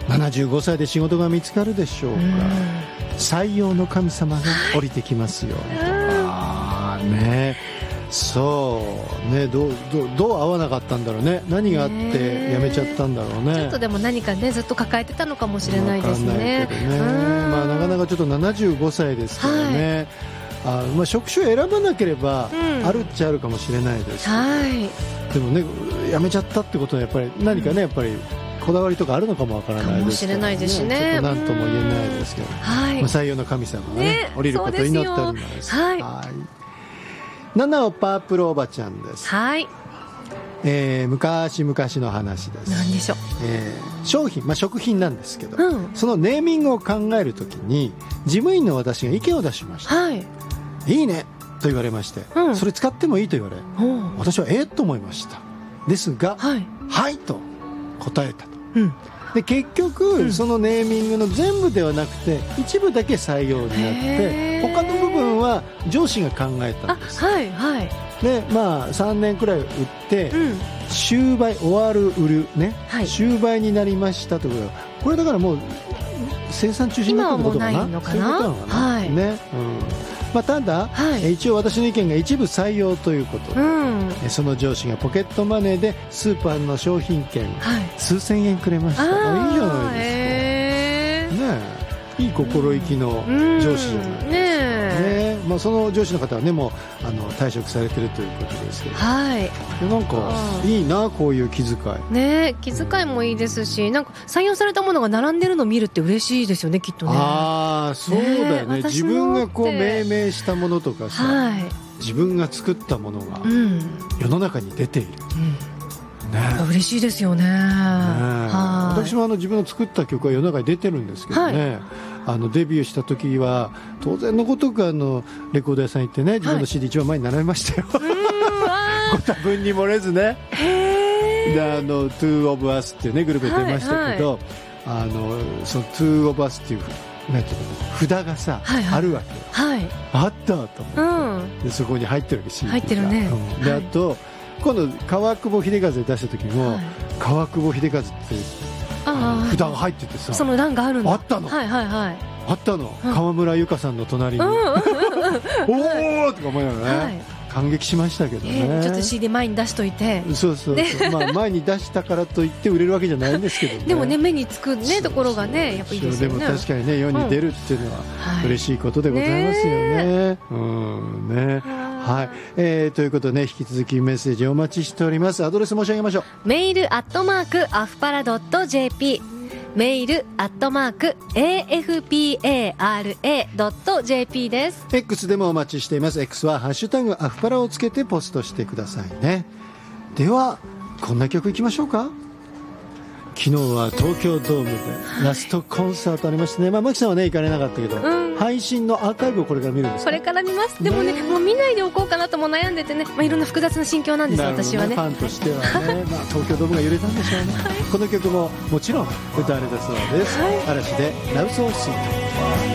75歳で仕事が見つかるでしょうか。採用の神様が降りてきますよ、ね、そうね、どう合わなかったんだろうね。何があって辞めちゃったんだろうね。 ちょっとでも何かねずっと抱えてたのかもしれないですね。 まあ、なかなかちょっと75歳ですからね、まあ、職種を選ばなければあるっちゃあるかもしれないですけど、でもね辞めちゃったってことはやっぱり何かね、やっぱりこだわりとかあるのかもわからないですからね。かもしれないですしね。ちょっと何とも言えないですけど、採用の神様がね降りることを祈っております。7をパープルおばちゃんです。昔々の話です。 何でしょう。 商品、食品なんですけど、そのネーミングを考えるときに事務員の私が意見を出しました。いいねと言われまして、それ使ってもいいと言われ、私はと思いました。ですが、はいと答えたと。で結局、そのネーミングの全部ではなくて一部だけ採用になって他の部分は上司が考えたんです。で3年くらい売って、終売終わる売るね、終売になりましたということは、これだからもう生産中止になってることかな。今はもうないのかな。そういうことなのかな、ね。ただ、一応私の意見が一部採用ということで、その上司がポケットマネーでスーパーの商品券、数千円くれました。いいじゃないですか、ね。いい心意気の上司じゃないですか、その上司の方はねもう退職されてるということですけど、なんかいいな、こういう気遣いね。 気遣いもいいですし、なんか採用されたものが並んでるのを見るって嬉しいですよね、きっとね。 そうだよね。自分がこう命名したものとかさ、自分が作ったものが世の中に出ている、嬉しいですよね。私も自分の作った曲は世の中に出てるんですけどね、デビューした時は当然のごとくレコード屋さん行ってね、自分の CD 一番前に並べましたよ。ご多分に漏れずね。でTwo of Us っていうねグループで出ましたけど、その Two of Us っていうなんていうの札がさ、あるわけよ、あったと思って、でそこに入ってるわけ CD が入ってるね。であと今度川久保秀和で出した時も、川久保秀和って札が入っててさ、 その欄があるの。 あったの、あったの、川村由香さんの隣に、おーとか思いながらね、感激しましたけどね。 ちょっと CD 前に出しといて、 前に出したからといって売れるわけじゃないんですけどね。 でもね、目につくねところがねやっぱいいですよね。 でも確かにね、世に出るっていうのは嬉しいことでございますよね。ということでね、引き続きメッセージお待ちしております。アドレス申し上げましょう。 メール@afpara.jp、メール@afpara.jp です。 X でもお待ちしています。 X はハッシュタグアフパラをつけてポストしてくださいね。ではこんな曲いきましょうか。昨日は東京ドームでラストコンサートありましてね、マキさんはね行かれなかったけど、配信のアーカイブをこれから見るんですか。 これから見ます。でもね、もう見ないでおこうかなとも悩んでてね、いろんな複雑な心境なんですよ、私はね。 ファンとしてはね、東京ドームが揺れたんでしょうね。この曲ももちろん歌われたそうです。嵐でラブソースイート。